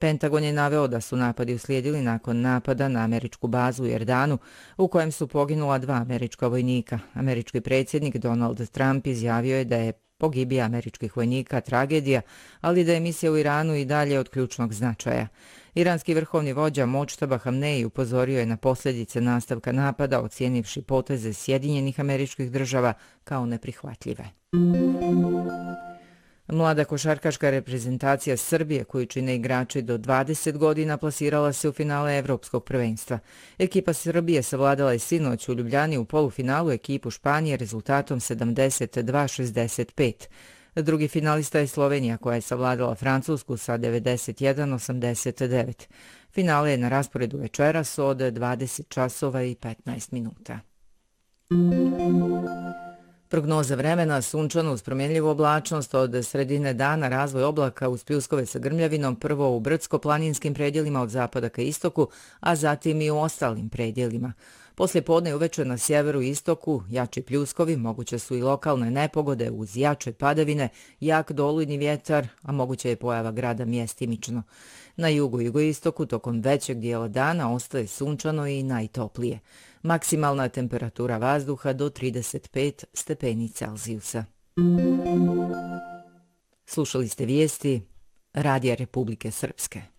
Pentagon je naveo da su napadi uslijedili nakon napada na američku bazu u Jordanu, u kojem su poginula 2 američka vojnika. Američki predsjednik Donald Trump izjavio je da je pogibija američkih vojnika tragedija, ali da je misija u Iranu i dalje od ključnog značaja. Iranski vrhovni vođa Modžtaba Hamneji upozorio je na posljedice nastavka napada, ocijenivši poteze Sjedinjenih Američkih Država kao neprihvatljive. Mlada košarkaška reprezentacija Srbije, koju čine igrači do 20 godina, plasirala se u finale Evropskog prvenstva. Ekipa Srbije savladala je sinoć u Ljubljani u polufinalu ekipu Španije rezultatom 72-65. Drugi finalista je Slovenija, koja je savladala Francusku sa 91-89. Finale je na rasporedu večeras od 20 časova i 15 minuta. Prognoza vremena: sunčano uz promjenljivu oblačnost, od sredine dana razvoj oblaka uz pljuskove sa grmljavinom, prvo u brdsko-planinskim predjelima od zapada ka istoku, a zatim i u ostalim predjelima. Poslije podne i uveče na sjeveru i istoku jači pljuskovi, moguće su i lokalne nepogode uz jače padavine, jak dolujni vjetar, a moguće je pojava grada mjestimično. Na jugu i jugoistoku tokom većeg dijela dana ostaje sunčano i najtoplije. Maksimalna temperatura vazduha do 35 stepeni Celzijusa. Slušali ste vijesti Radija Republike Srpske.